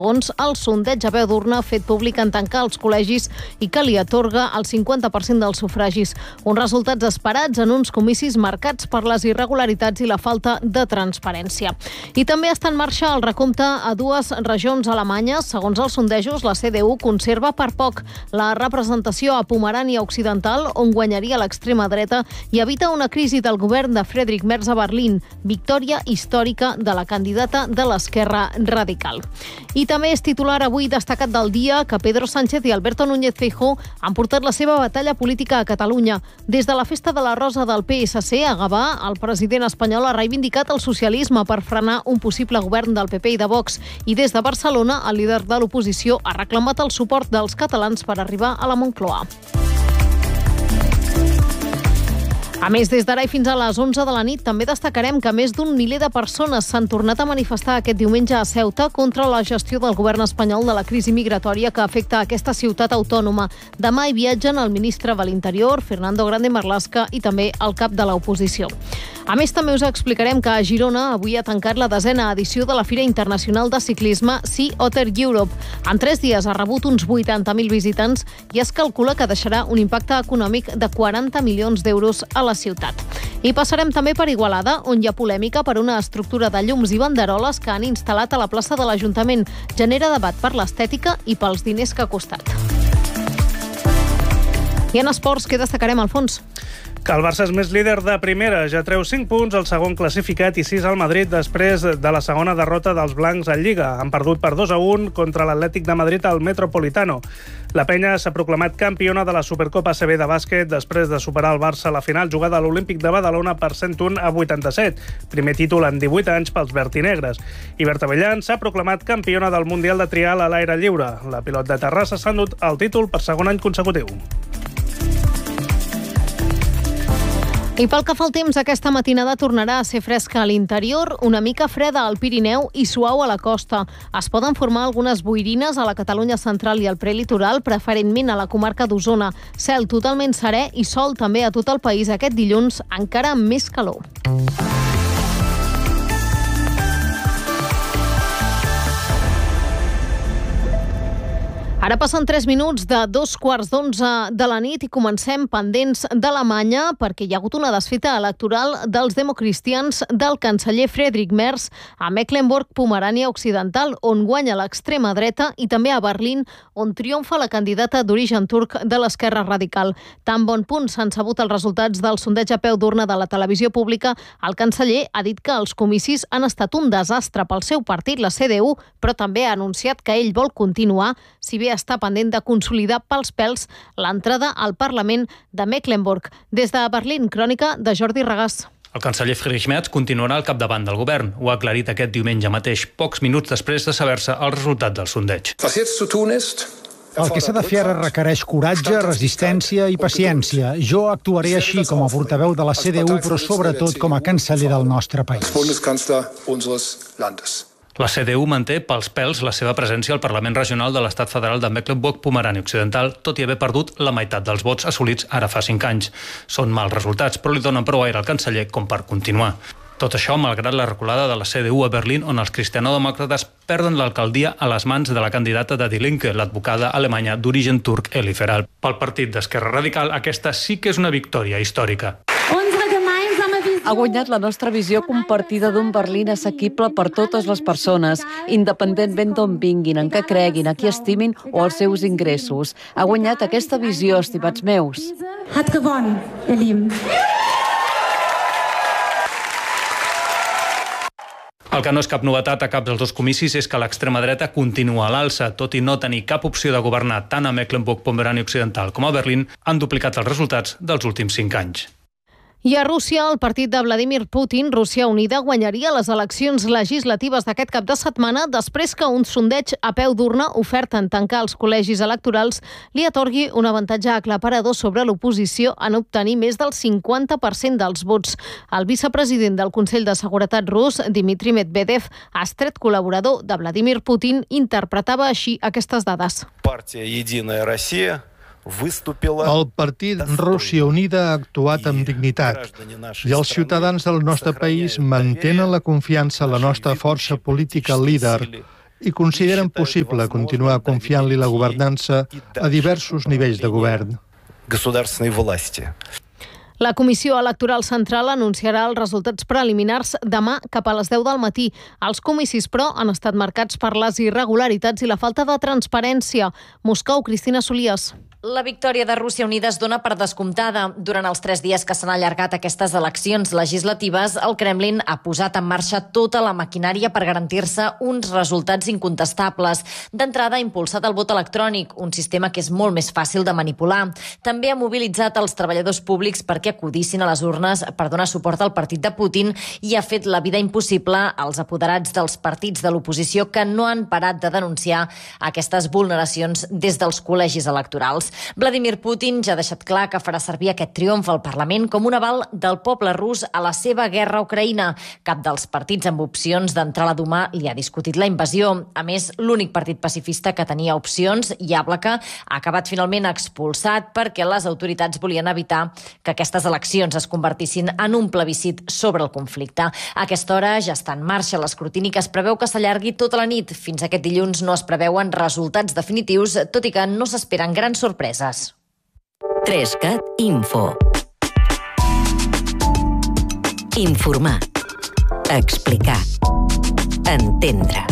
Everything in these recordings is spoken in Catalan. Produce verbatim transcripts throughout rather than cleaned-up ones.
Segons el sondeig a peu d'urna fet públic en tancar els col·legis i que li atorga el cinquanta per cent dels sufragis. Uns resultats esperats en uns comicis marcats per les irregularitats i la falta de transparència. I també està en marxa el recompte a dues regions alemanyes. Segons els sondejos, la C D U conserva per poc la representació a Pomerània Occidental, on guanyaria l'extrema dreta, i evita una crisi del govern de Friedrich Merz a Berlín, victòria històrica de la candidata de l'esquerra radical. I també és titular avui destacat del dia que Pedro Sánchez i Alberto Núñez Feijóo han portat la seva batalla política a Catalunya. Des de la festa de la Rosa del P S C a Gavà, el president espanyol ha reivindicat el socialisme per frenar un possible govern del P P i de Vox. I des de Barcelona, el líder de l'oposició ha reclamat el suport dels catalans per arribar a la Moncloa. A més, des d'ara i fins a les onze de la nit també destacarem que més d'un miler de persones s'han tornat a manifestar aquest diumenge a Ceuta contra la gestió del govern espanyol de la crisi migratòria que afecta aquesta ciutat autònoma. Demà hi viatgen el ministre de l'Interior, Fernando Grande Marlaska, i també el cap de l'oposició. A més, també us explicarem que a Girona avui ha tancat la desena edició de la Fira Internacional de Ciclisme Sea Otter Europe. En tres dies ha rebut uns vuitanta mil visitants i es calcula que deixarà un impacte econòmic de quaranta milions d'euros a la ciutat. I passarem també per Igualada, on hi ha polèmica per una estructura de llums i banderoles que han instal·lat a la plaça de l'Ajuntament. Genera debat per l'estètica i pels diners que ha costat. I en esports, què destacarem, Alfons? Que el Barça és més líder de primera, ja treu cinc punts al segon classificat i sis al Madrid després de la segona derrota dels blancs en Lliga. Han perdut per dos a un contra l'Atlètic de Madrid al Metropolitano. La penya s'ha proclamat campiona de la Supercopa A C B de bàsquet després de superar el Barça a la final jugada a l'Olímpic de Badalona per cent un a vuitanta-set. Primer títol en divuit anys pels vertinegres. I Berta Bellan s'ha proclamat campiona del Mundial de Trial a l'aire lliure. La pilot de Terrassa s'ha endut el títol per segon any consecutiu. I pel que fa al temps, aquesta matinada tornarà a ser fresca a l'interior, una mica freda al Pirineu i suau a la costa. Es poden formar algunes boirines a la Catalunya central i al prelitoral, preferentment a la comarca d'Osona. Cel totalment serè i sol també a tot el país aquest dilluns, encara amb més calor. Ara passen tres minuts de dos quarts d'onze de la nit i comencem pendents d'Alemanya perquè hi ha hagut una desfeta electoral dels democristians del canceller Friedrich Merz a Mecklenburg-Pomerània Occidental, on guanya l'extrema dreta, i també a Berlín, on triomfa la candidata d'origen turc de l'esquerra radical. Tan bon punt s'han sabut els resultats del sondeig a peu d'urna de la televisió pública, el canceller ha dit que els comicis han estat un desastre pel seu partit, la C D U, però també ha anunciat que ell vol continuar, si bé està pendent de consolidar pels pèls l'entrada al Parlament de Mecklenburg. Des de Berlín, crònica de Jordi Regàs. El canceller Friedrich Merz continuarà al capdavant del govern. Ho ha aclarit aquest diumenge mateix, pocs minuts després de saber-se el resultat del sondeig. El que s'ha de fer ara requereix coratge, resistència i paciència. Jo actuaré així com a portaveu de la C D U, però sobretot com a canceller del nostre país. La C D U manté pels pèls la seva presència al Parlament Regional de l'Estat Federal de Mecklenburg-Pomerània Occidental, tot i haver perdut la meitat dels vots assolits ara fa cinc anys. Són mals resultats, però li donen prou aire al canceller com per continuar. Tot això malgrat la reculada de la C D U a Berlín, on els cristianodemòcrates perden l'alcaldia a les mans de la candidata de Die Linke, l'advocada alemanya d'origen turc Eli Feral. Pel partit d'Esquerra Radical, aquesta sí que és una victòria històrica. Ha guanyat la nostra visió compartida d'un Berlín assequible per totes les persones, independentment d'on vinguin, en què creguin, a qui estimin o els seus ingressos. Ha guanyat aquesta visió, estimats meus. El que no és cap novetat a cap dels dos comicis és que l'extrema dreta continua a l'alça. Tot i no tenir cap opció de governar tant a Mecklenburg-Pomerània Occidental com a Berlín, han duplicat els resultats dels últims cinc anys. I a Rússia, el partit de Vladimir Putin, Rússia Unida, guanyaria les eleccions legislatives d'aquest cap de setmana després que un sondeig a peu d'urna ofert en tancar els col·legis electorals li atorgui un avantatge aclaparador sobre l'oposició en obtenir més del cinquanta per cent dels vots. El vicepresident del Consell de Seguretat rus, Dmitry Medvedev, estret col·laborador de Vladimir Putin, interpretava així aquestes dades. Партия «Единая Россия» El partit Rússia Unida ha actuat amb dignitat i els ciutadans del nostre país mantenen la confiança en la nostra força política líder i consideren possible continuar confiant-li la governança a diversos nivells de govern. La Comissió Electoral Central anunciarà els resultats preliminars demà cap a les deu del matí. Els comicis, però, han estat marcats per les irregularitats i la falta de transparència. Moscou, Cristina Solies. La victòria de Rússia Unida es dona per descomptada. Durant els tres dies que s'han allargat aquestes eleccions legislatives, el Kremlin ha posat en marxa tota la maquinària per garantir-se uns resultats incontestables. D'entrada, ha impulsat el vot electrònic, un sistema que és molt més fàcil de manipular. També ha mobilitzat els treballadors públics perquè acudissin a les urnes per donar suport al partit de Putin i ha fet la vida impossible als apoderats dels partits de l'oposició que no han parat de denunciar aquestes vulneracions des dels col·legis electorals. Vladimir Putin ja ha deixat clar que farà servir aquest triomf al Parlament com un aval del poble rus a la seva guerra a Ucraïna. Cap dels partits amb opcions d'entrar a la Duma li ha discutit la invasió. A més, l'únic partit pacifista que tenia opcions, Yablaka, ha acabat finalment expulsat perquè les autoritats volien evitar que aquestes eleccions es convertissin en un plebiscit sobre el conflicte. A aquesta hora ja està en marxa l'escrutini que es preveu que s'allargui tota la nit. Fins aquest dilluns no es preveuen resultats definitius, tot i que no s'esperen grans sorpreses. tres cat Info. Informar. Explicar. Entendre.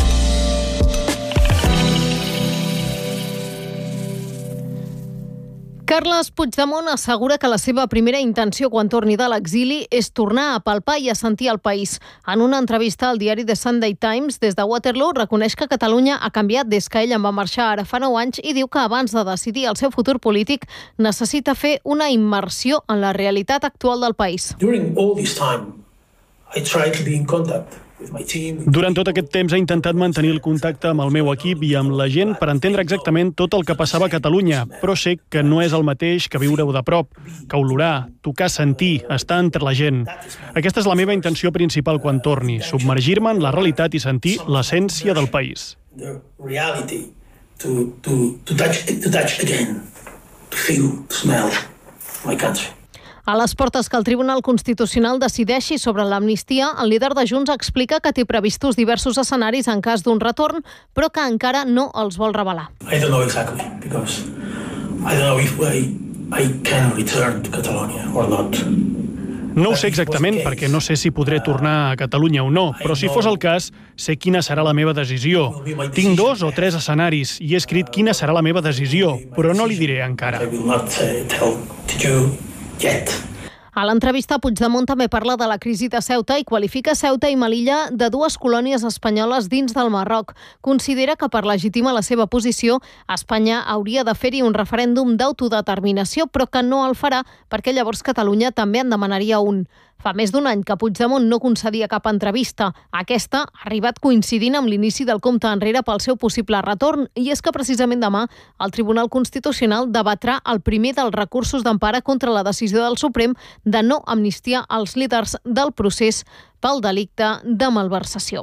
Carles Puigdemont assegura que la seva primera intenció quan torni de l'exili és tornar a palpar i a sentir el país. En una entrevista al diari The Sunday Times, des de Waterloo, reconeix que Catalunya ha canviat des que ell en va marxar ara fa nou anys i diu que abans de decidir el seu futur polític necessita fer una immersió en la realitat actual del país. During all this time, I tried to be in contact. Durant tot aquest temps he intentat mantenir el contacte amb el meu equip i amb la gent per entendre exactament tot el que passava a Catalunya, però sé que no és el mateix que viure-ho de prop, que olorar, tocar, sentir, estar entre la gent. Aquesta és la meva intenció principal quan torni, submergir-me en la realitat i sentir l'essència del país. The reality, to, to, to touch, to touch again, to feel, to smell my country. A les portes que el Tribunal Constitucional decideixi sobre l'amnistia, el líder de Junts explica que té previstos diversos escenaris en cas d'un retorn, però que encara no els vol revelar. I don't know exactly, because I don't know if I, I can return to Catalonia or not. No ho sé exactament perquè no sé si podré tornar a Catalunya o no, però si fos el cas, sé quina serà la meva decisió. Tinc dos o tres escenaris i he escrit quina serà la meva decisió, però no li diré encara. I will not uh, tell to you yet. A l'entrevista, Puigdemont també parla de la crisi de Ceuta i qualifica Ceuta i Melilla de dues colònies espanyoles dins del Marroc. Considera que per legitimar la seva posició, Espanya hauria de fer-hi un referèndum d'autodeterminació, però que no el farà perquè llavors Catalunya també en demanaria un. Fa més d'un any que Puigdemont no concedia cap entrevista. Aquesta ha arribat coincidint amb l'inici del compte enrere pel seu possible retorn, i és que precisament demà el Tribunal Constitucional debatrà el primer dels recursos d'empara contra la decisió del Suprem de no amnistiar els líders del procés pel delicte de malversació.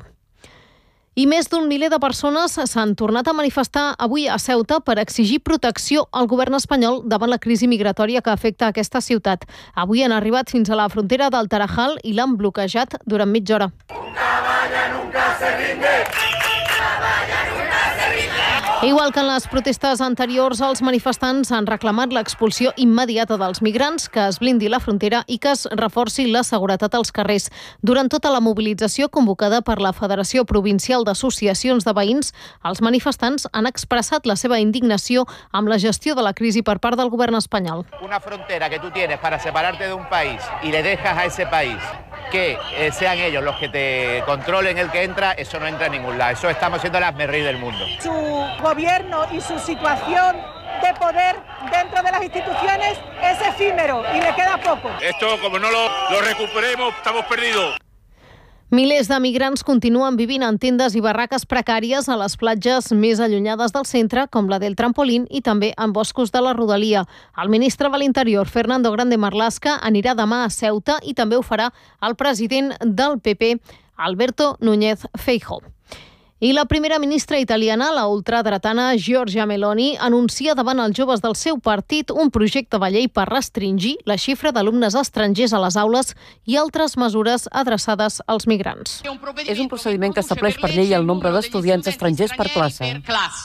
I més d'un miler de persones s'han tornat a manifestar avui a Ceuta per exigir protecció al govern espanyol davant la crisi migratòria que afecta aquesta ciutat. Avui han arribat fins a la frontera del Tarajal i l'han bloquejat durant mitja hora. Igual que en les protestes anteriors, els manifestants han reclamat l'expulsió immediata dels migrants, que es blindi la frontera i que es reforci la seguretat als carrers. Durant tota la mobilització convocada per la Federació Provincial d'Associacions de Veïns, els manifestants han expressat la seva indignació amb la gestió de la crisi per part del govern espanyol. Una frontera que tú tienes para separarte de un país y le dejas a ese país que eh, sean ellos los que te controlen el que entra, eso no entra a ningún lado. Eso estamos siendo el hazmerreír del mundo. Su gobierno y su situación de poder dentro de las instituciones es efímero y le queda poco. Esto, como no lo, lo recuperemos, estamos perdidos. Milers de migrants continuen vivint en tendes i barraques precàries a les platges més allunyades del centre, com la del Trampolín, i també en boscos de la rodalia. El ministre de l'Interior, Fernando Grande Marlaska, anirà demà a Ceuta i també ho farà el president del P P, Alberto Núñez Feijóo. I la primera ministra italiana, la ultradretana Giorgia Meloni, anuncia davant els joves del seu partit un projecte de llei per restringir la xifra d'alumnes estrangers a les aules i altres mesures adreçades als migrants. És un procediment que estableix per llei el nombre d'estudiants estrangers per classe.